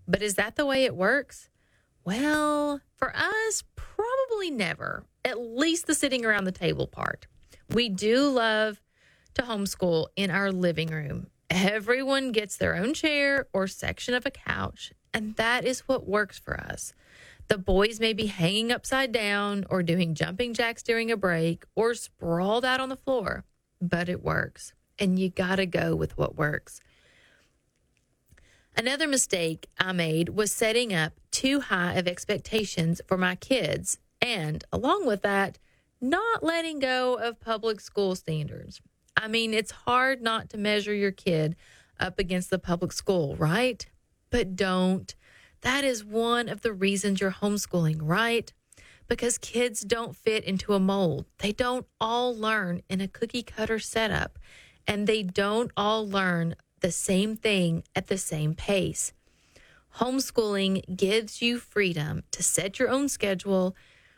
But is that the way it works? Well, for us, probably never, at least the sitting around the table part. We do love to homeschool in our living room. Everyone gets their own chair or section of a couch, and that is what works for us. The boys may be hanging upside down or doing jumping jacks during a break or sprawled out on the floor, but it works, and you gotta go with what works. Another mistake I made was setting up too high of expectations for my kids and, along with that, not letting go of public school standards. I mean, it's hard not to measure your kid up against the public school, right? But don't. That is one of the reasons you're homeschooling, right? Because kids don't fit into a mold. They don't all learn in a cookie cutter setup, and they don't all learn the same thing at the same pace. Homeschooling gives you freedom to set your own schedule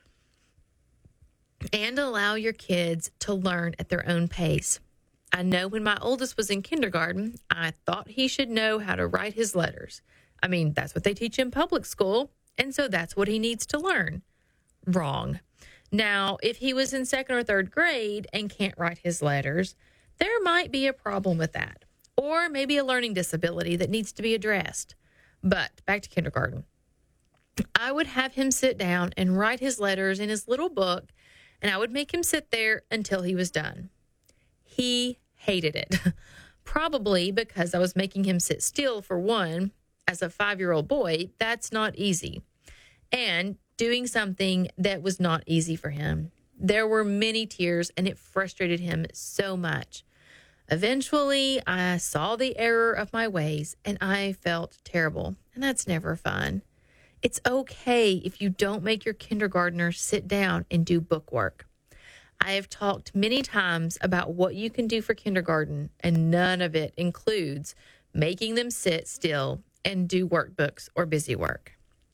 and allow your kids to learn at their own pace. I know when my oldest was in kindergarten, I thought he should know how to write his letters. I mean, that's what they teach in public school, and so that's what he needs to learn. Wrong. Now, if he was in second or third grade and can't write his letters, there might be a problem with that, or maybe a learning disability that needs to be addressed. But back to kindergarten. I would have him sit down and write his letters in his little book, and I would make him sit there until he was done. He hated it, probably because I was making him sit still for one. As a 5-year-old boy, that's not easy. And doing something that was not easy for him. There were many tears, and it frustrated him so much. Eventually, I saw the error of my ways, and I felt terrible, and that's never fun. It's okay if you don't make your kindergartner sit down and do book work. I have talked many times about what you can do for kindergarten, and none of it includes making them sit still and do workbooks or busy work.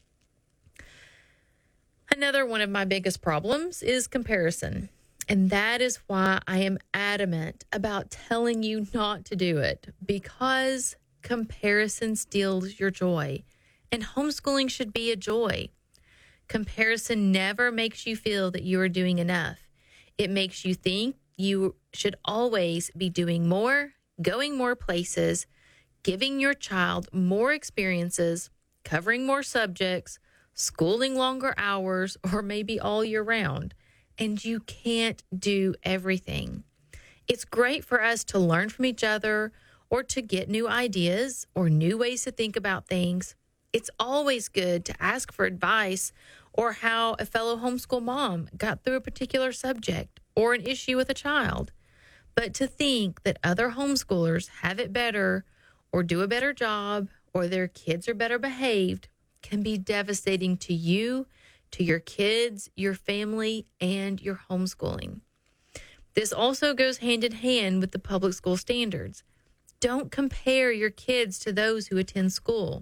Another one of my biggest problems is comparison. And that is why I am adamant about telling you not to do it, because comparison steals your joy, and homeschooling should be a joy. Comparison never makes you feel that you are doing enough. It makes you think you should always be doing more, going more places, giving your child more experiences, covering more subjects, schooling longer hours, or maybe all year round. And you can't do everything. It's great for us to learn from each other or to get new ideas or new ways to think about things. It's always good to ask for advice or how a fellow homeschool mom got through a particular subject or an issue with a child. But to think that other homeschoolers have it better or do a better job or their kids are better behaved can be devastating to you, to your kids, your family, and your homeschooling. This also goes hand in hand with the public school standards. Don't compare your kids to those who attend school.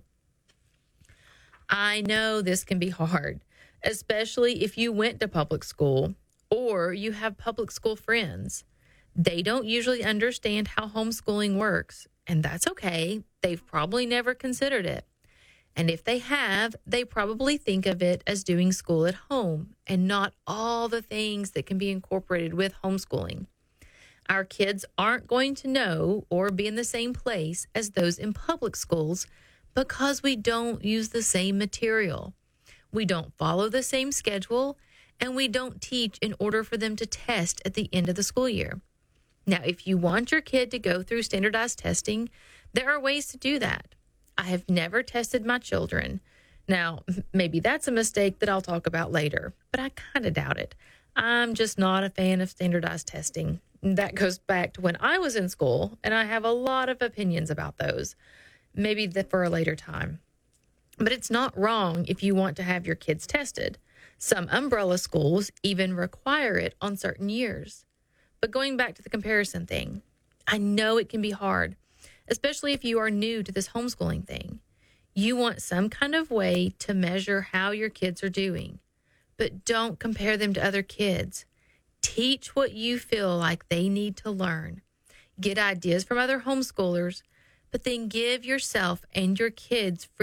I know this can be hard, especially if you went to public school or you have public school friends. They don't usually understand how homeschooling works, and that's okay. They've probably never considered it. And if they have, they probably think of it as doing school at home and not all the things that can be incorporated with homeschooling. Our kids aren't going to know or be in the same place as those in public schools because we don't use the same material. We don't follow the same schedule, and we don't teach in order for them to test at the end of the school year. Now, if you want your kid to go through standardized testing, there are ways to do that. I have never tested my children. Now, maybe that's a mistake that I'll talk about later, but I kind of doubt it. I'm just not a fan of standardized testing. That goes back to when I was in school, and I have a lot of opinions about those. Maybe for a later time. But it's not wrong if you want to have your kids tested. Some umbrella schools even require it on certain years. But going back to the comparison thing, I know it can be hard, especially if you are new to this homeschooling thing. You want some kind of way to measure how your kids are doing, but don't compare them to other kids. Teach what you feel like they need to learn. Get ideas from other homeschoolers, but then give yourself and your kids